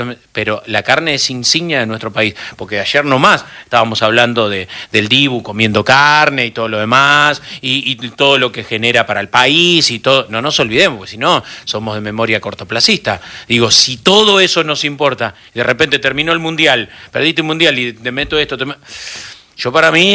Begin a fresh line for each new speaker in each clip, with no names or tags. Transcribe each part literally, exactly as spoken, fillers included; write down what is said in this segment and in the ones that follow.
pero la carne es insignia de nuestro país, porque ayer nomás estábamos hablando de, del Dibu comiendo carne y todo lo demás, y, y todo lo que genera para el país y todo. No nos olvidemos, porque si no, somos de memoria cortoplacista. Digo, si todo eso nos importa, y de repente terminó el Mundial, perdiste el Mundial y te meto esto, te... yo para mí,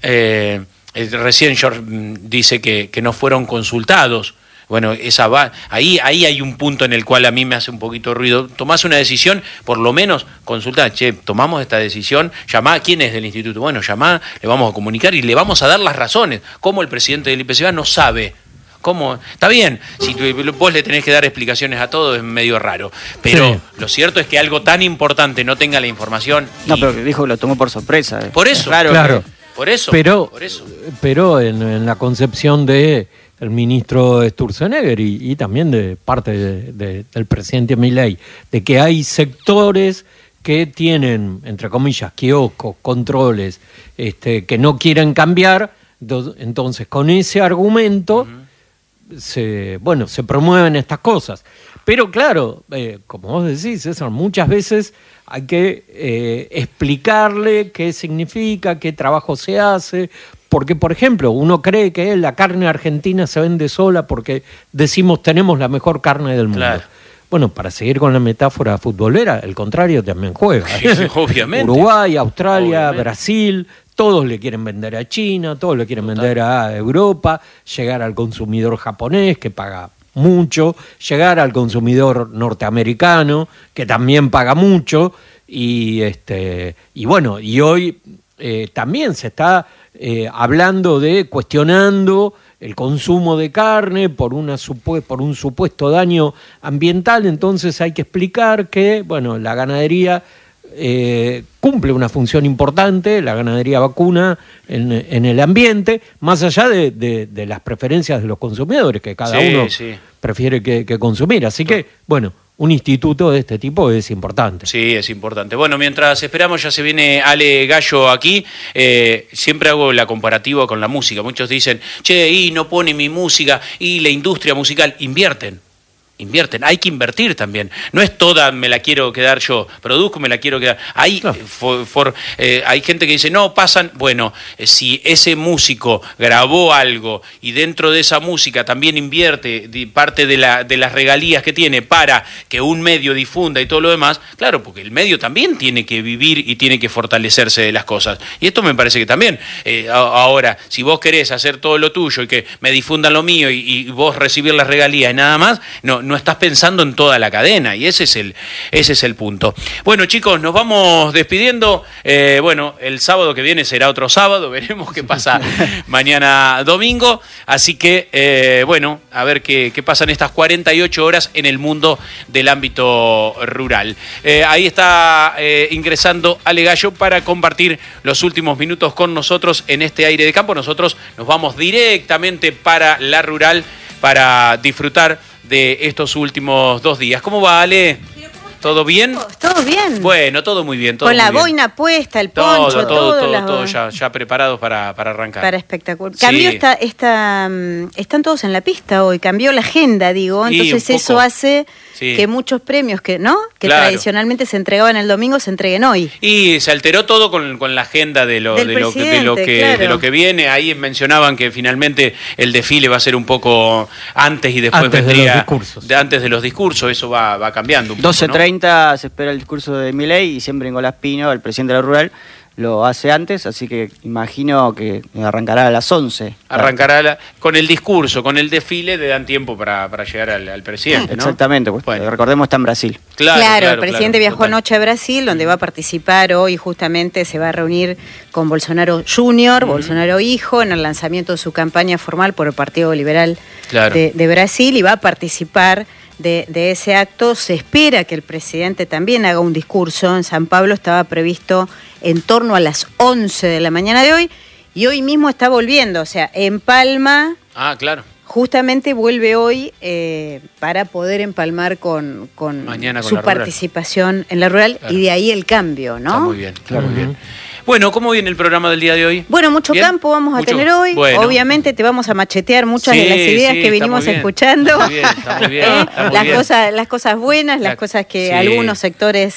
eh, recién George dice que, que no fueron consultados. Bueno, esa va, ahí, ahí hay un punto en el cual a mí me hace un poquito ruido. Tomás una decisión, por lo menos consultá, che, tomamos esta decisión, llamá, ¿quién es del instituto? Bueno, llamá, le vamos a comunicar y le vamos a dar las razones. ¿Cómo el presidente del I P C B A no sabe? ¿Cómo? Está bien, si vos le tenés que dar explicaciones a todo es medio raro, pero sí. Lo cierto es que algo tan importante no tenga la información.
No, y... pero que dijo que lo tomó por sorpresa. Eh.
Por eso,
claro.
claro.
Que, por eso,
pero,
por eso.
Pero en, en la concepción de el ministro Sturzenegger y, y también de parte de, de, del presidente Milei, de que hay sectores que tienen, entre comillas, kioscos, controles, este, que no quieren cambiar, entonces con ese argumento, uh-huh. se, bueno, se promueven estas cosas. Pero claro, eh, como vos decís, César, muchas veces hay que eh, explicarle qué significa, qué trabajo se hace. Porque, por ejemplo, uno cree que la carne argentina se vende sola porque decimos tenemos la mejor carne del mundo. Claro. Bueno, para seguir con la metáfora futbolera, el contrario también juega.
Sí, obviamente.
Uruguay, Australia,
obviamente.
Brasil, todos le quieren vender a China, todos le quieren Total. vender a Europa, llegar al consumidor japonés que paga mucho, llegar al consumidor norteamericano que también paga mucho y este y bueno, y hoy eh, también se está Eh, hablando de, cuestionando el consumo de carne por, una supue- por un supuesto daño ambiental, entonces hay que explicar que, bueno, la ganadería eh, cumple una función importante, la ganadería vacuna en, en el ambiente, más allá de, de, de las preferencias de los consumidores, que cada
sí,
uno
sí.
prefiere que, que consumir. Así que, bueno, un instituto de este tipo es importante.
Sí, es importante. Bueno, mientras esperamos, ya se viene Ale Gallo aquí. Eh, siempre hago la comparativa con la música. Muchos dicen, che, y no pone mi música, y la industria musical. Invierten. Invierten, hay que invertir también. No es toda, me la quiero quedar yo, produzco, me la quiero quedar. Hay, no. for, for, eh, hay gente que dice, no, pasan. Bueno, eh, si ese músico grabó algo y dentro de esa música también invierte parte de, la, de las regalías que tiene para que un medio difunda y todo lo demás, claro, porque el medio también tiene que vivir y tiene que fortalecerse de las cosas. Y esto me parece que también, eh, ahora, si vos querés hacer todo lo tuyo y que me difundan lo mío y, y vos recibir las regalías y nada más, no no estás pensando en toda la cadena, y ese es el, ese es el punto. Bueno, chicos, nos vamos despidiendo. Eh, bueno, el sábado que viene será otro sábado, veremos qué pasa mañana domingo. Así que, eh, bueno, a ver qué, qué pasa en estas cuarenta y ocho horas en el mundo del ámbito rural. Eh, ahí está eh, ingresando Ale Gallo para compartir los últimos minutos con nosotros en este aire de campo. Nosotros nos vamos directamente para la rural para disfrutar de estos últimos dos días. ¿Cómo va, Ale? ¿Todo bien?
Todo bien.
Bueno, todo muy bien. Todo
Con
muy
la
bien.
boina puesta, el poncho,
todo, todo,
todo,
todo,
las...
todo ya, ya preparados para, para arrancar.
Para espectacular. Cambió
sí.
esta, esta, están todos en la pista hoy, cambió la agenda, digo, entonces eso hace sí. que muchos premios que, ¿no? Que
claro.
tradicionalmente se entregaban el domingo se entreguen hoy.
Y se alteró todo con, con la agenda de lo, de lo, de lo que
claro.
de lo que viene. Ahí mencionaban que finalmente el desfile va a ser un poco antes y después
antes
vendría
de los discursos.
De, antes de los discursos, eso va, va cambiando un
doce treinta,
¿no?
Se espera el discurso de Milei y siempre Nicolás Pino, el presidente de la Rural, lo hace antes, así que imagino que arrancará a las once.
Arrancará la, con el discurso, con el desfile, le dan tiempo para, para llegar al, al presidente, ¿no?
Exactamente, pues bueno. Recordemos está en Brasil.
Claro, claro, claro el presidente claro, viajó total. anoche a Brasil, donde va a participar hoy, justamente se va a reunir con Bolsonaro junior, uh-huh. Bolsonaro hijo, en el lanzamiento de su campaña formal por el Partido Liberal claro. de, de Brasil, y va a participar De, de ese acto. Se espera que el presidente también haga un discurso. En San Pablo estaba previsto en torno a las once de la mañana de hoy, y hoy mismo está volviendo, o sea, en Palma.
Ah, claro.
Justamente vuelve hoy eh, para poder empalmar con, con
Mañana con
su
la
participación
rural.
en la rural, claro.
Claro.
Y de ahí el cambio, ¿no?
Está muy bien, claro,
uh-huh.
muy bien. Bueno, ¿cómo viene el programa del día de hoy?
Bueno, mucho
¿Bien?
campo vamos a
Mucho.
tener hoy.
Bueno.
Obviamente te vamos a machetear muchas
Sí,
de las ideas
sí,
que
está
venimos
muy bien.
escuchando.
Está muy bien, está muy bien,
¿Eh?
está muy
las
bien.
cosas, las cosas buenas, las
La-
cosas que
sí.
algunos sectores